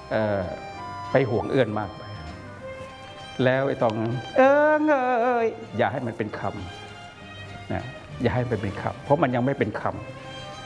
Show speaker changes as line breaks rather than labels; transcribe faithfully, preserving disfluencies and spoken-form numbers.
ไปห่วงเอื้อนมากไปแล้วไอ้ตองเอิงเอ้ยอย่าให้มันเป็นคำนะอย่าให้มันเป็นคำเพราะมันยังไม่เป็นค